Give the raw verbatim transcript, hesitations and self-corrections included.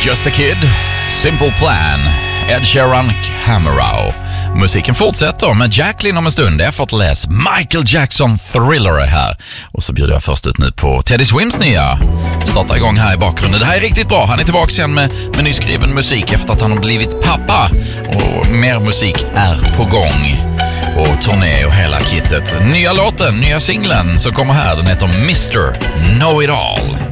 Just a Kid, Simple Plan, Ed Sheeran, Camera. Musiken fortsätter med Jacqueline om en stund. Efterläs Michael Jackson Thriller är här. Och så bjuder jag först ut nu på Teddy Swims nya. Startar igång här i bakgrunden. Det här är riktigt bra. Han är tillbaka igen med, med nyskriven musik efter att han har blivit pappa. Och mer musik är på gång. Och turné och hela kittet. Nya låten, nya singeln som kommer här. Den heter mister Know It All.